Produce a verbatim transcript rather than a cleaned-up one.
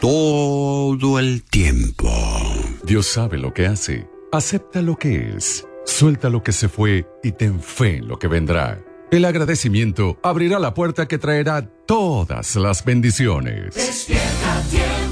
todo el tiempo. Dios sabe lo que hace. Acepta lo que es. Suelta lo que se fue y ten fe en lo que vendrá. El agradecimiento abrirá la puerta que traerá todas las bendiciones. Despierta,